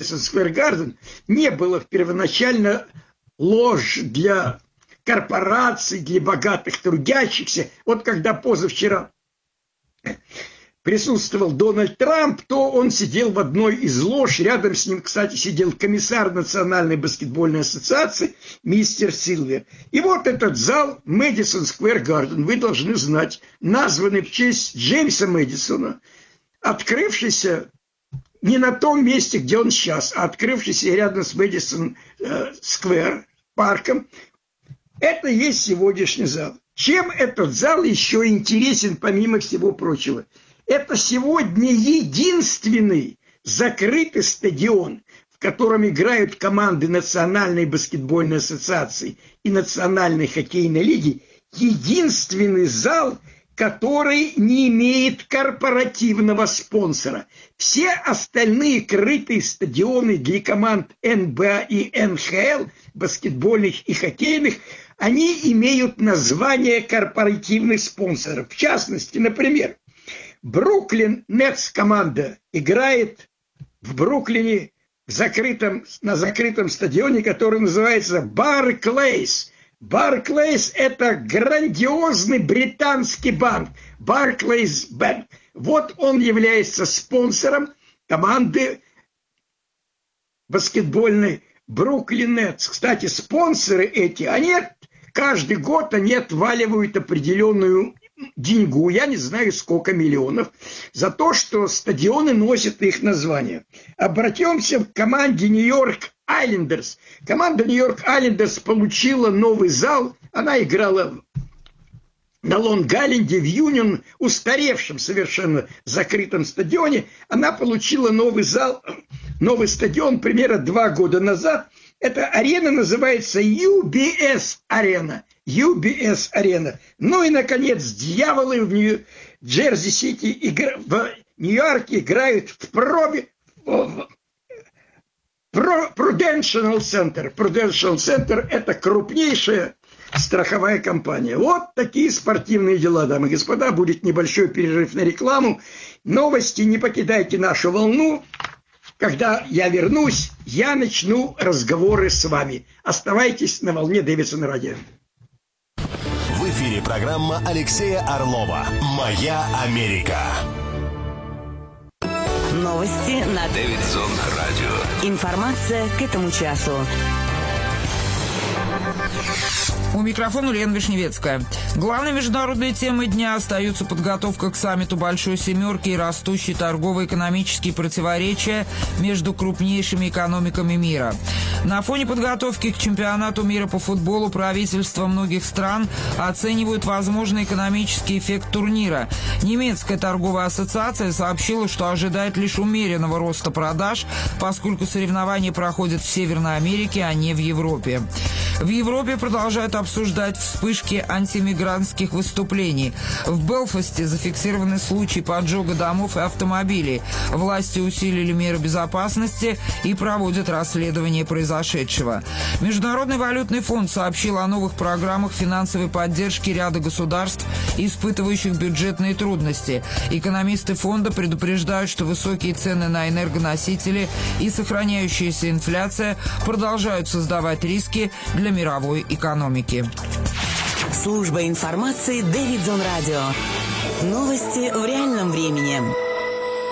Мэдисон Сквер Гарден не было первоначально ложь для корпораций, для богатых трудящихся. Вот когда позавчера присутствовал Дональд Трамп, то он сидел в одной из лож. Рядом с ним, кстати, сидел комиссар Национальной баскетбольной ассоциации мистер Силвер. И вот этот зал Мэдисон Сквер Гарден, вы должны знать, названный в честь Джеймса Мэдисона, открывшийся не на том месте, где он сейчас, а открывшийся рядом с Мэдисон Сквер парком. Это и есть сегодняшний зал. Чем этот зал еще интересен, помимо всего прочего? Это сегодня единственный закрытый стадион, в котором играют команды Национальной баскетбольной ассоциации и Национальной хоккейной лиги. Единственный зал, который не имеет корпоративного спонсора. Все остальные крытые стадионы для команд НБА и НХЛ, баскетбольных и хоккейных, они имеют название корпоративных спонсоров. В частности, например, Бруклин Нетс команда играет в Бруклине на закрытом стадионе, который называется Барклейс. Барклейс – это грандиозный британский банк. Барклейс Банк. Вот он является спонсором команды баскетбольной Бруклин Нетс. Кстати, спонсоры эти, каждый год они отваливают определенную деньгу, я не знаю сколько миллионов, за то, что стадионы носят их название. Обратимся к команде Нью-Йорк Айлендерс. Команда Нью-Йорк Айлендерс получила новый зал. Она играла на Лонг-Айленде в Юнион, устаревшем совершенно закрытом стадионе. Она получила новый зал, новый стадион примерно 2 года назад. Эта арена называется UBS-арена. UBS-арена. Ну и, наконец, дьяволы в Джерси-Сити, в Нью-Йорке играют в Prudential Center. Prudential Center – это крупнейшая страховая компания. Вот такие спортивные дела, дамы и господа. Будет небольшой перерыв на рекламу. Новости, не покидайте нашу волну. Когда я вернусь, я начну разговоры с вами. Оставайтесь на волне Дэвидсон радио. В эфире программа Алексея Орлова «Моя Америка». Новости на Дэвидсон радио. Информация к этому часу. У микрофона Лена Вишневецкая. Главной международной темой дня остаются подготовка к саммиту Большой Семерки и растущие торгово-экономические противоречия между крупнейшими экономиками мира. На фоне подготовки к чемпионату мира по футболу правительства многих стран оценивают возможный экономический эффект турнира. Немецкая торговая ассоциация сообщила, что ожидает лишь умеренного роста продаж, поскольку соревнования проходят в Северной Америке, а не в Европе. В Европе продолжают обсуждать вспышки антимигрантских выступлений. В Белфасте зафиксированы случаи поджога домов и автомобилей. Власти усилили меры безопасности и проводят расследование произошедшего. Международный валютный фонд сообщил о новых программах финансовой поддержки ряда государств, испытывающих бюджетные трудности. Экономисты фонда предупреждают, что высокие цены на энергоносители и сохраняющаяся инфляция продолжают создавать риски для мировой экономики. Служба информации Дэвидсон радио. Новости в реальном времени.